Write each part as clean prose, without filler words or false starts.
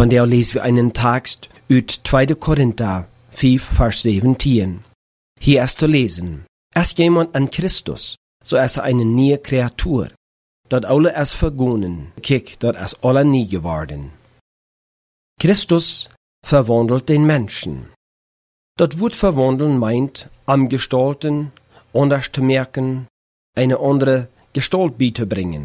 Von der lesen wir einen Text aus 2. Korinther 5, Vers 17. Hier ist zu lesen: Ist jemand an Christus, so ist eine neue Kreatur. Dat alle ist vergonnen, kijk, dat ist alle nie geworden. Christus verwandelt den Menschen. Dat Wort verwandeln meint, am Gestalten, anders zu merken, eine andere Gestalt beizubringen.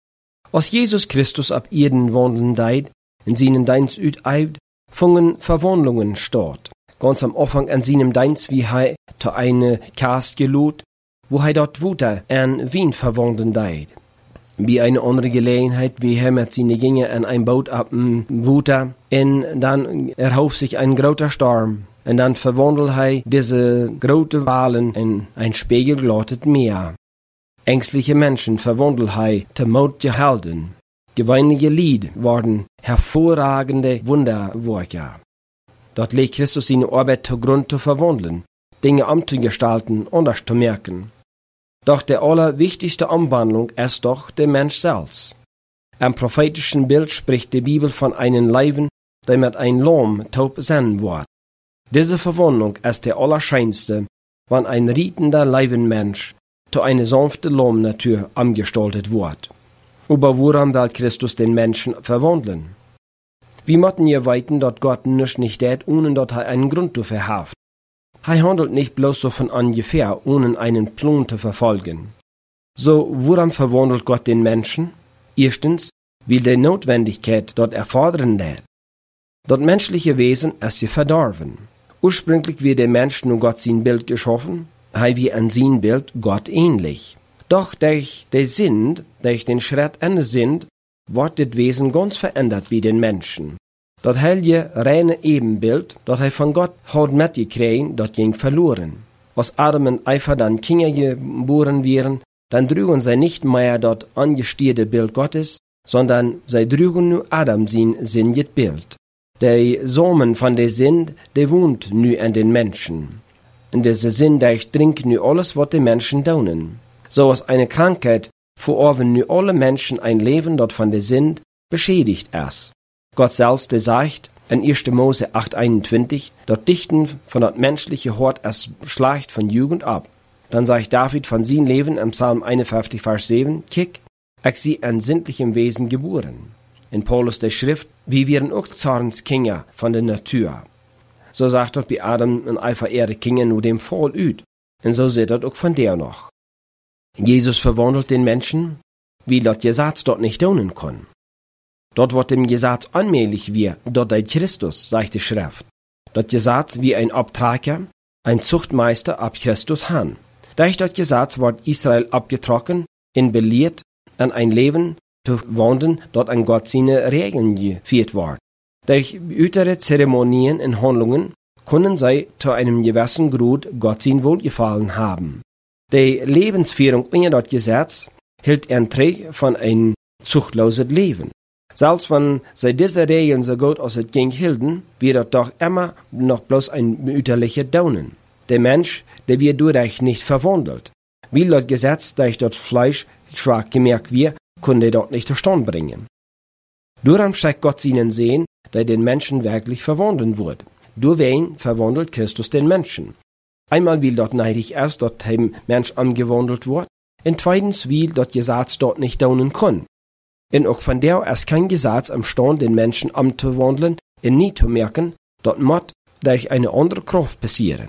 Als Jesus Christus ab Erden wandeln deed, in seinen Dienst uitübt, fungen Verwandlungen statt. Ganz am Anfang an seinem Dienst, wie er zu eine Kast gelud, wo er dort Wuter an Wien verwandeln deed. Wie eine andere Gelegenheit, wie er mit seinen Gänge an ein Boot ab dem Wuter, und dann erhof sich ein großer Sturm, und dann verwandelt er diese große Walen in ein spiegelglattes Meer. Ängstliche Menschen verwandelt er zu mutige Helden. Gewöhnliche Lied waren hervorragende Wunderwerke. Dort legt Christus seine Arbeit zugrunde zu verwandeln, Dinge umzugestalten, anders zu merken. Doch der allerwichtigste Umwandlung ist doch der Mensch selbst. Am prophetischen Bild spricht die Bibel von einem Leben, der mit einem Lamm taub sein wird. Diese Verwandlung ist der allerscheinste, wenn ein rietender Leibenmensch zu einer sanften Lammnatur umgestaltet wird. Aber woran will Christus den Menschen verwandeln? Wir möchten ja weiten, dass Gott nicht tät, ohne dass er einen Grund dafür hat. Er handelt nicht bloß so von ungefähr, ohne einen Plan zu verfolgen. So, woran verwandelt Gott den Menschen? Erstens, weil die Notwendigkeit dort erfordern lädt. Das menschliche Wesen ist ja verdorben. Ursprünglich wird der Mensch nur Gott sein Bild geschaffen, er wie an sein Bild Gott ähnlich. Doch durch den Sinn, durch den Schritt in den Sinn, wird das Wesen ganz verändert wie den Menschen. Das heilige, reine Ebenbild, das er von Gott hat mitgekriegt, das ging verloren. Als Adam und Eva dann Kinder geboren wären, dann trügen sie nicht mehr das angestierte Bild Gottes, sondern sie trügen nur Adam sein sinnliches Bild. Der Samen von der Sinn, der wohnt nu an den Menschen. Und dieser Sinn durchdringt nu alles, was die Menschen tun. So ist eine Krankheit, verorven nu alle Menschen ein Leben, das von der Sinn beschädigt ist. Gott selbst, der sagt, in 1. Mose 8,21, das Dichten von das menschliche Hort ist schlecht von Jugend ab. Dann sagt David von seinem Leben im Psalm 51, Vers 7, kick, ich sie an sinnlichem Wesen geboren. In Paulus der Schrift, wir wären auch Zornskinder von der Natur. So sagt dort bei Adam und Eva ihre Kinder nur dem Fall üt. Und so seht dort auch von der noch. Jesus verwandelt den Menschen, wie das Gesetz dort nicht tun kann. Dort wird dem Gesetz allmählich wie, dort der Christus, sagt die Schrift. Das Gesetz wie ein Abtrager, ein Zuchtmeister ab Christus han. Durch das Gesetz wird Israel abgetrocken und belehrt, an ein Leben zu wandeln, dort an Gott seine Regeln geführt wird. Durch äußere Zeremonien und Handlungen können sie zu einem gewissen Grad Gott sein Wohlgefallen haben. Die Lebensführung ohne das Gesetz hält einen Träg von einem zuchtlosen Leben. Selbst wenn sie diese Regeln so gut als es ging hielten, wird das doch immer noch bloß ein mütterlicher Daunen. Der Mensch, der wird dadurch nicht verwandelt. Weil das Gesetz durch das Fleisch schwach gemerkt wird, kann er dort nicht zustande bringen. Darum steckt Gott seinen Sehen, der den Menschen wirklich verwandeln wird. Durch wen verwandelt Christus den Menschen? Einmal weil dort neidig ist, dass der Mensch umgewandelt wird, und zweitens weil das Gesetz dort nicht daunen kann. Und auch von der ist kein Gesetz imstande, den Menschen umzuwandeln und nie zu merken, dort muss durch eine andere Kraft passieren.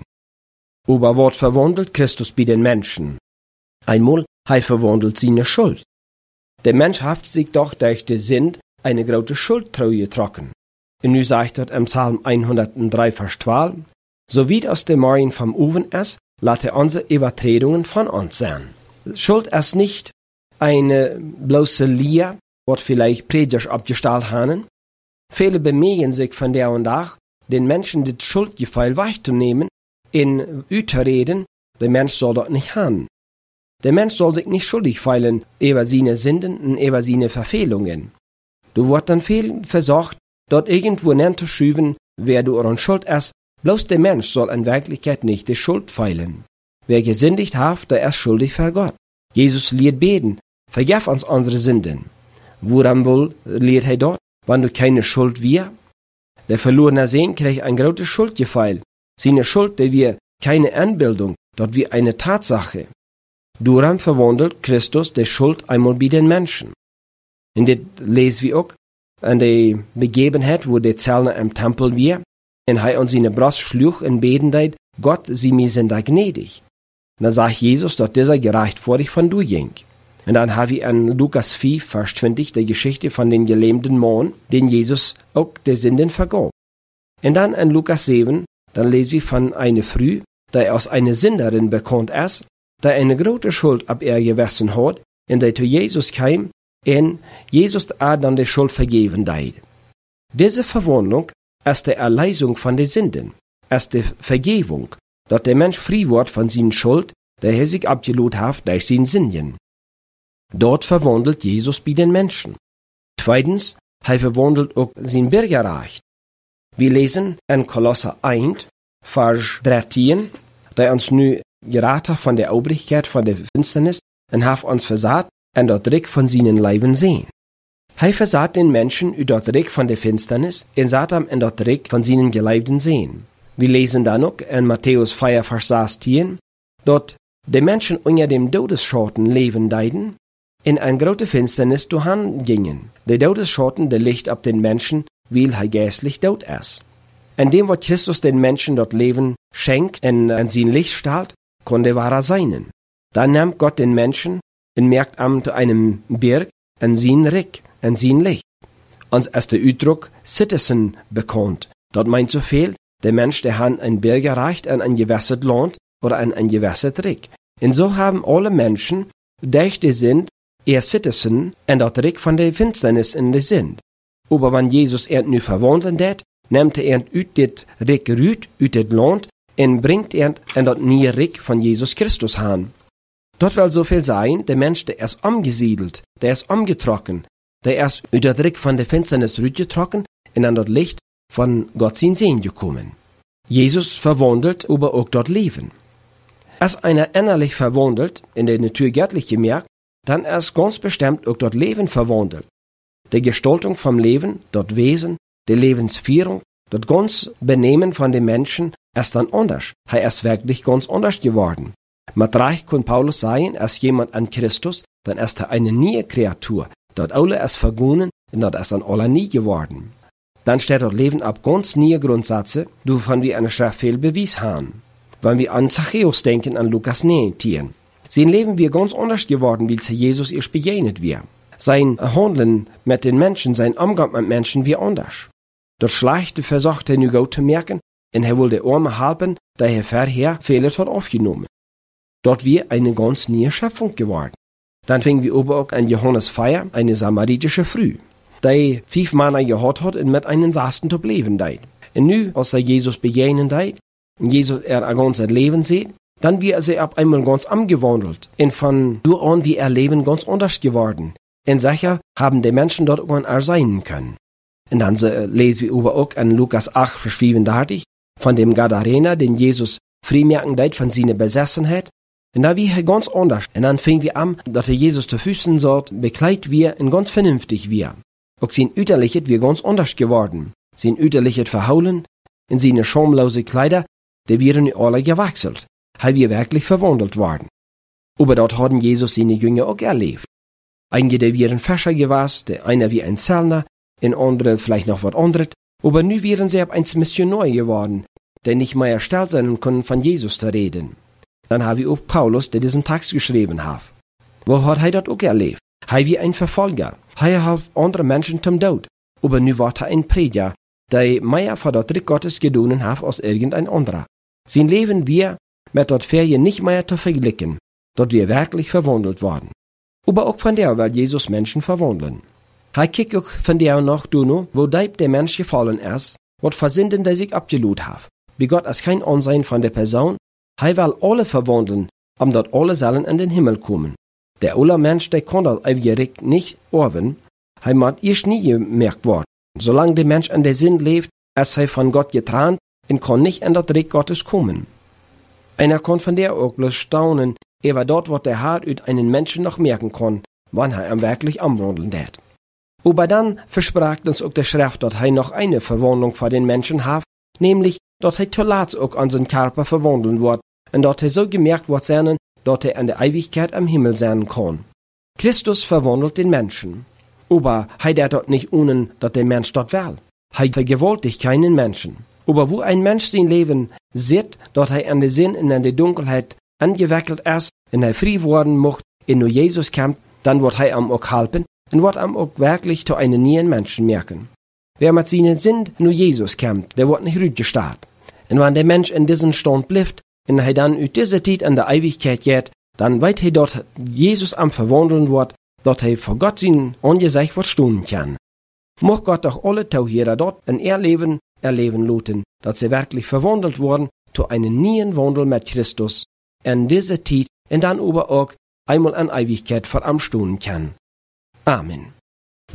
Aber was verwandelt Christus bei den Menschen? Einmal, er verwandelt seine Schuld. Der Mensch hat sich doch durch den Sinn eine große Schuldtreue getroffen. Und nu sagt er im Psalm 103, Vers 12, so wie aus dem Morgen vom Ofen ist, lasse unsere Übertretungen von uns sein. Schuld ist nicht eine bloße Lier, was vielleicht Prediger abgestellt haben. Viele bemühen sich von der und nach, den Menschen das Schuldgefühl wegzunehmen, in Überreden, der Mensch soll das nicht haben. Der Mensch soll sich nicht schuldig fühlen über seine Sünden und über seine Verfehlungen. Du wird dann viel versucht, dort irgendwo hinzuschüben, wer du an Schuld ist, bloß der Mensch soll in Wirklichkeit nicht die Schuld fühlen. Wer gesündigt hat, der ist schuldig vor Gott. Jesus lehrt beten, vergib uns unsere Sünden. Woran wohl lehrt er dort, wenn du keine Schuld wir? Der verlorene Sehn kreeg ein großes Schuldgefühl. Seine Schuld, die wir keine Anbildung, dort wie eine Tatsache. Darum verwandelt Christus die Schuld einmal bei den Menschen. Und das lesen wir auch an der Begebenheit, wo der Zellner im Tempel war, und er an seine Brust schlug und beten deit, Gott, sie mir sind da gnädig. Und dann sagt Jesus, dass dieser gerecht vor dich von du ging. Und dann haben wir an Lukas 4, Vers 20, die Geschichte von den gelähmten Mann, den Jesus auch der Sünden vergab. Und dann an Lukas 7, dann lesen wir von einer Frau, die aus einer Sünderin bekannt ist, die eine große Schuld ab ihr gewesen hat, und die zu Jesus kam, und Jesus dann die Schuld vergeben deit. Diese Verwandlung ist die Erlösung von den Sünden, ist die Vergebung, dass der Mensch frei wird von seiner Schuld, der er sich abgelohnt hat durch seine Sünden. Dort verwandelt Jesus bei den Menschen. Zweitens, er verwandelt auch sein Bürgerrecht. Wir lesen in Kolosser 1, Vers 13, der uns nu geraten von der Obrigkeit von der Finsternis und hat uns versagt und dort Dreck von seinen Leiben sehen. Er versagt den Menschen dort Dreck von der Finsternis und sagt ihm in dort Dreck von seinen Geleibten sehen. Wir lesen dann auch in Matthäus 4, Vers 16, dort die Menschen unter dem Todesschatten leben deiden, in ein große Finsternis durchgehen gingen. Der Todesschatten, der Licht ab den Menschen, weil er geistlich tot ist. In dem, was Christus den Menschen dort Leben schenkt und an sein Licht strahlt, konnte wahrer sein. Dann nimmt Gott den Menschen und merkt am zu einem Berg an sein Reck, an sein Licht. Uns ist der Ausdruck Citizen bekannt. Dort meint so viel, der Mensch, der hat ein Berg erreicht an ein gewässert Land oder an ein gewässert Reck. Und so haben alle Menschen, durch die sind, ihr Citizen und dort Reck von der Finsternis in der sind. Aber wenn Jesus nu verwandelt hat, nimmt er ut dit Reck rüt, ut dit Land, und bringt in dort nie Reck von Jesus Christus han. Dort will so viel sein, der Mensch, der ist umgesiedelt, der ist umgetrocken, der ist ut dort Reck von der Finsternis rütgetrocken, und an dort Licht von Gott sein Sehen gekommen. Jesus verwandelt, aber auch dort Leben. Als einer innerlich verwandelt, in der Natur göttlich gemerkt, dann ist ganz bestimmt auch dort Leben verwandelt. Die Gestaltung vom Leben, dort Wesen, die Lebensführung, dort ganz Benehmen von den Menschen ist dann anders. Er ist wirklich ganz anders geworden. Mit Reich kann Paulus sagen, als jemand an Christus, dann ist er eine neue Kreatur. Dort alle ist vergangen und dort ist dann alle nie geworden. Dann steht dort Leben ab ganz neue Grundsätze, wovon wir eine Schrift viel Beweis haben. Wenn wir an Zachäus denken, an Lukas 19, sein Leben wir ganz anders geworden, weil Jesus erst begegnet wir. Sein Handeln mit den Menschen, sein Umgang mit Menschen wie anders. Das Schlechte versucht er nu gut zu merken, und er will der Arme helfen, da er vorher Fehler hat aufgenommen. Dort wir eine ganz neue Schöpfung geworden. Dann fingen wir aber auch an Johannes 4, eine samaritische Frau, die 5 Männer gehabt hat und mit einem Sasten zu leben deit. Und nu, als er Jesus begegnen deit, und Jesus ein ganzes Leben sieht, dann wird sie ab einmal ganz umgewandelt. Und von du an wie ihr Leben ganz anders geworden. Und sicher haben die Menschen dort auch erscheinen können. Und dann lesen wir aber auch an Lukas 8, Vers 35, von dem Gadarener, den Jesus freimerken deit von seiner Besessenheit. Und da wie er ganz anders. Und dann fing wir an, dass er Jesus zu Füßen sagt, bekleidet wir und ganz vernünftig wir. Auch sein Üterlichet wir ganz anders geworden. Sein Üterlichet verhaulen, in seine schamlose Kleider, die wären alle gewechselt. Er wir wirklich verwandelt worden. Aber dort hatten Jesus seine Jünger auch erlebt. Einige, die wären Fischer gewesen, der einer wie ein Zellner, in andere vielleicht noch was anderes, aber nu wären sie ab ein Missionar geworden, der nicht mehr erstellt sein können, von Jesus zu reden. Dann habe ich auch Paulus, der diesen Text geschrieben hat. Wo hat er dort auch erlebt? Er wie ein Verfolger. Er hat andere Menschen zum Tod. Aber nu war er ein Prediger, der mehr für das Reich Gottes getan hat als irgendein anderer. Sein Leben wir mit dort Ferien nicht mehr zu vergleichen, dort wir wirklich verwandelt worden. Aber auch von der will Jesus Menschen verwandeln. Er kickt auch von der noch duno, wo deib der Mensch gefallen ist, wat Versünden, der sich abgelut hat. Wie Gott ist kein Ansehen von der Person, er will alle verwandeln, dort alle sollen in den Himmel kommen. Der alle Mensch, der kann das ewige nicht erben, er muss erst nie gemerkt worden. Solange der Mensch in der Sinn lebt, ist er von Gott getrennt und kann nicht in das Reich Gottes kommen. Einer kann von der auch bloß staunen, dort, wo der Herr uit einen Menschen noch merken kann, wann er ihm wirklich umwandeln wird. Aber dann versprach uns auch der Schrift, dass er noch eine Verwandlung für den Menschen hat, nämlich, dass er zuletzt auch an seinen Körper verwandeln wird und dass er so gemerkt wird sein, dass er in der Ewigkeit am Himmel sein kann. Christus verwandelt den Menschen. Aber er der dort nicht ohne, dass der Mensch dort will. Er vergewaltigt keinen Menschen. Aber wo ein Mensch sein Leben sieht, dass er an der Sinn und an der Dunkelheit angewickelt ist und er frei worden mocht, in nur Jesus kommt, dann wird er ihm auch helfen und wird ihm auch wirklich zu einem neuen Menschen merken. Wer mit seinen Sinn nur Jesus kommt, der wird nicht rückgestarrt. Und wenn der Mensch in diesem Stand bleibt und er dann aus dieser Zeit in der Ewigkeit geht, dann weiß er, dass Jesus am verwandeln wird, dass er vor Gott sein Angesicht wird stehen kann. Mocht Gott auch alle Tauhierer dort in ihr Leben erleben lassen, dass sie wirklich verwandelt wurden zu einem neuen Wandel mit Christus in dieser Zeit und dann aber auch einmal an Ewigkeit vor am stehen kann. Amen.